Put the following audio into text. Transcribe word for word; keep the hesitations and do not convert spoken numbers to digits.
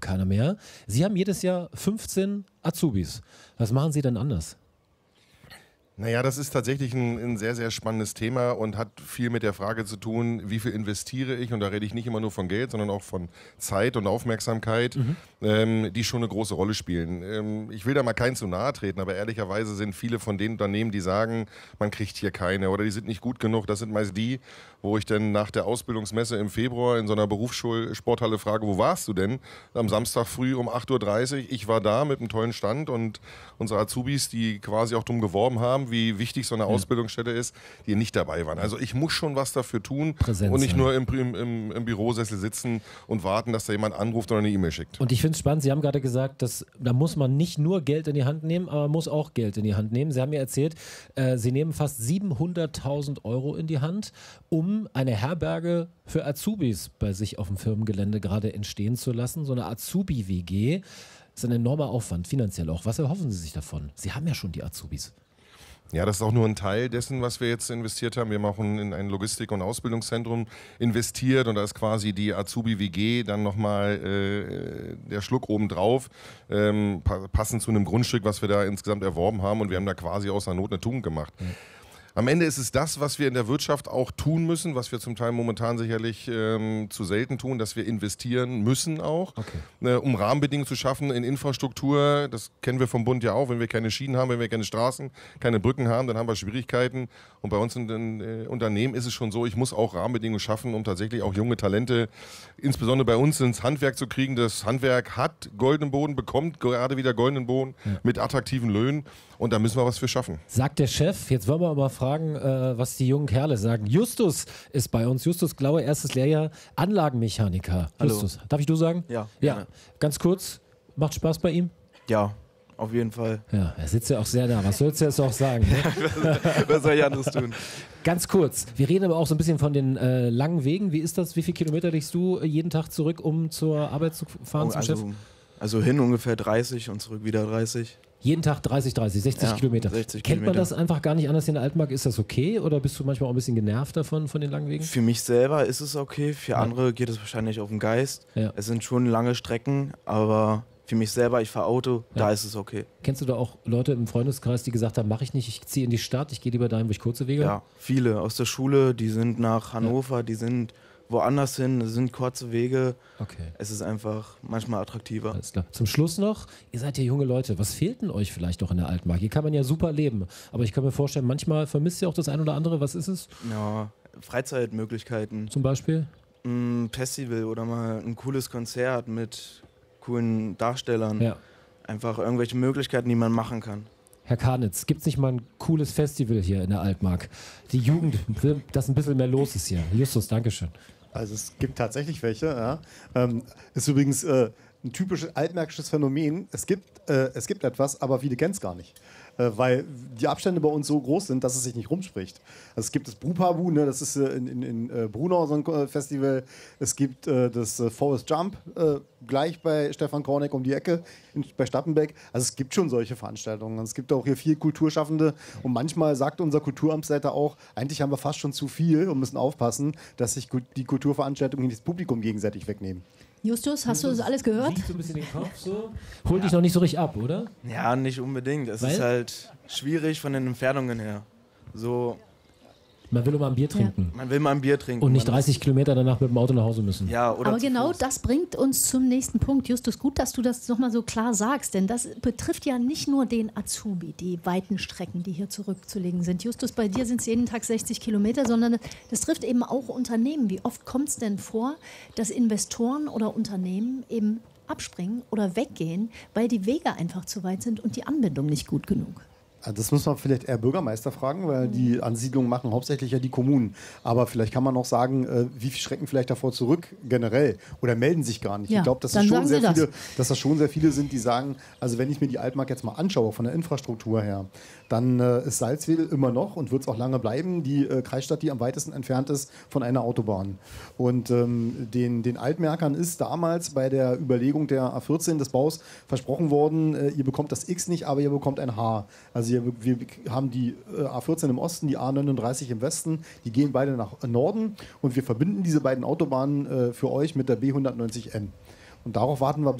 keiner mehr. Sie haben jedes Jahr fünfzehn Azubis. Was machen Sie denn anders? Naja, das ist tatsächlich ein, ein sehr, sehr spannendes Thema und hat viel mit der Frage zu tun, wie viel investiere ich, und da rede ich nicht immer nur von Geld, sondern auch von Zeit und Aufmerksamkeit, mhm. ähm, die schon eine große Rolle spielen. Ähm, ich will da mal keinen zu nahe treten, aber ehrlicherweise sind viele von den Unternehmen, die sagen, man kriegt hier keine oder die sind nicht gut genug, das sind meist die, wo ich dann nach der Ausbildungsmesse im Februar in so einer Berufsschulsporthalle frage, wo warst du denn? Am Samstag früh um acht Uhr dreißig, ich war da mit einem tollen Stand und unsere Azubis, die quasi auch drum geworben haben, wie wichtig so eine Ausbildungsstätte ist, die nicht dabei waren. Also ich muss schon was dafür tun Präsenz, und nicht ja. nur im, im, im Bürosessel sitzen und warten, dass da jemand anruft oder eine E-Mail schickt. Und ich finde es spannend, Sie haben gerade gesagt, dass, da muss man nicht nur Geld in die Hand nehmen, aber man muss auch Geld in die Hand nehmen. Sie haben mir erzählt, äh, Sie nehmen fast siebenhunderttausend Euro in die Hand, um eine Herberge für Azubis bei sich auf dem Firmengelände gerade entstehen zu lassen. So eine Azubi-W G. Das ist ein enormer Aufwand, finanziell auch. Was erhoffen Sie sich davon? Sie haben ja schon die Azubis. Ja, das ist auch nur ein Teil dessen, was wir jetzt investiert haben. Wir haben auch in ein Logistik- und Ausbildungszentrum investiert und da ist quasi die Azubi-W G dann nochmal äh, der Schluck obendrauf, ähm, passend zu einem Grundstück, was wir da insgesamt erworben haben, und wir haben da quasi aus der Not eine Tugend gemacht. Mhm. Am Ende ist es das, was wir in der Wirtschaft auch tun müssen, was wir zum Teil momentan sicherlich ähm, zu selten tun, dass wir investieren müssen auch, okay. äh, um Rahmenbedingungen zu schaffen in Infrastruktur. Das kennen wir vom Bund ja auch. Wenn wir keine Schienen haben, wenn wir keine Straßen, keine Brücken haben, dann haben wir Schwierigkeiten. Und bei uns in den äh, Unternehmen ist es schon so, ich muss auch Rahmenbedingungen schaffen, um tatsächlich auch junge Talente, insbesondere bei uns, ins Handwerk zu kriegen. Das Handwerk hat goldenen Boden, bekommt gerade wieder goldenen Boden ja. mit attraktiven Löhnen. Und da müssen wir was für schaffen. Sagt der Chef. Jetzt wollen wir aber fragen, äh, was die jungen Kerle sagen. Justus ist bei uns. Justus Glaue, erstes Lehrjahr, Anlagenmechaniker. Hallo. Justus, darf ich du sagen? Ja. Ja. Gerne. Ganz kurz, macht Spaß bei ihm? Ja, auf jeden Fall. Ja, er sitzt ja auch sehr da. Was sollst du jetzt auch sagen? Ne? Was soll ich anderes tun? Ganz kurz, wir reden aber auch so ein bisschen von den äh, langen Wegen. Wie ist das? Wie viele Kilometer legst du jeden Tag zurück, um zur Arbeit zu fahren, oh, zum also, Chef? Also hin ungefähr dreißig und zurück wieder dreißig. Jeden Tag dreißig, dreißig, sechzig ja, Kilometer. sechzig Kennt man Kilometer. das einfach gar nicht anders in der Altmark? Ist das okay oder bist du manchmal auch ein bisschen genervt davon, von den langen Wegen? Für mich selber ist es okay, für ja. andere geht es wahrscheinlich auf den Geist. Ja. Es sind schon lange Strecken, aber für mich selber, ich fahre Auto, ja. da ist es okay. Kennst du da auch Leute im Freundeskreis, die gesagt haben, mache ich nicht, ich ziehe in die Stadt, ich gehe lieber dahin, wo ich kurze Wege habe? Ja, viele aus der Schule, die sind nach Hannover, ja. die sind woanders hin, es sind kurze Wege. Okay. Es ist einfach manchmal attraktiver. Alles klar. Zum Schluss noch, ihr seid ja junge Leute, was fehlt denn euch vielleicht noch in der Altmark? Hier kann man ja super leben, aber ich kann mir vorstellen, manchmal vermisst ihr auch das ein oder andere. Was ist es? Ja, Freizeitmöglichkeiten. Zum Beispiel? Ein Festival oder mal ein cooles Konzert mit coolen Darstellern. Ja. Einfach irgendwelche Möglichkeiten, die man machen kann. Herr Karnitz, gibt es nicht mal ein cooles Festival hier in der Altmark? Die Jugend will, dass ein bisschen mehr los ist hier. Justus, Dankeschön. Also es gibt tatsächlich welche. Ja. Ähm, ist übrigens äh, ein typisches altmärkisches Phänomen. Es gibt, äh, es gibt etwas, aber viele kennen es gar nicht. Äh, weil die Abstände bei uns so groß sind, dass es sich nicht rumspricht. Also es gibt das Brupabu, ne, das ist äh, in, in, in äh, Brunau so ein äh, Festival. Es gibt äh, das äh, Forest Jump, äh, gleich bei Stefan Korneck um die Ecke in, bei Stappenbeck. Also es gibt schon solche Veranstaltungen. Es gibt auch hier viel Kulturschaffende. Und manchmal sagt unser Kulturamtsleiter auch, eigentlich haben wir fast schon zu viel und müssen aufpassen, dass sich die Kulturveranstaltungen das Publikum gegenseitig wegnehmen. Justus, hast du das alles gehört? Siehst du ein bisschen den Kopf so? Hol dich noch nicht so richtig ab, oder? Ja, nicht unbedingt. Es Weil? ist halt schwierig von den Entfernungen her. So, Man will immer ein Bier trinken. man will mal ein Bier trinken. Und nicht man dreißig Kilometer danach mit dem Auto nach Hause müssen. Ja, oder Aber zu genau Fuß. das bringt uns zum nächsten Punkt. Justus, gut, dass du das nochmal so klar sagst, denn das betrifft ja nicht nur den Azubi, die weiten Strecken, die hier zurückzulegen sind. Justus, bei dir sind es jeden Tag sechzig Kilometer, sondern das trifft eben auch Unternehmen. Wie oft kommt es denn vor, dass Investoren oder Unternehmen eben abspringen oder weggehen, weil die Wege einfach zu weit sind und die Anbindung nicht gut genug? Das muss man vielleicht eher Bürgermeister fragen, weil die Ansiedlungen machen hauptsächlich ja die Kommunen. Aber vielleicht kann man auch sagen, wie viele schrecken vielleicht davor zurück generell oder melden sich gar nicht. Ja, ich glaube, dass, dann es schon sagen sehr Sie das. viele, dass das schon sehr viele sind, die sagen, also wenn ich mir die Altmark jetzt mal anschaue, von der Infrastruktur her, dann äh, ist Salzwedel immer noch und wird es auch lange bleiben, die äh, Kreisstadt, die am weitesten entfernt ist von einer Autobahn. Und ähm, den, den Altmärkern ist damals bei der Überlegung der A vierzehn des Baus versprochen worden, äh, ihr bekommt das X nicht, aber ihr bekommt ein H. Also wir, wir haben die äh, A vierzehn im Osten, die A neununddreißig im Westen, die gehen beide nach Norden und wir verbinden diese beiden Autobahnen äh, für euch mit der B hundertneunzig N. Und darauf warten wir